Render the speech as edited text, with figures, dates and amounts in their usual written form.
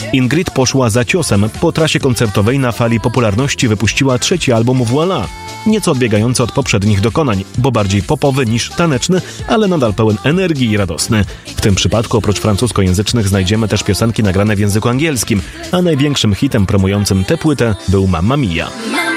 Ingrid poszła za ciosem. Po trasie koncertowej na fali popularności wypuściła trzeci album Voilà. Nieco odbiegający od poprzednich dokonań, bo bardziej popowy niż taneczny, ale nadal pełen energii i radosny. W tym przypadku oprócz francuskojęzycznych znajdziemy też piosenki nagrane w języku angielskim, a największym hitem promującym tę płytę był Mamma Mia.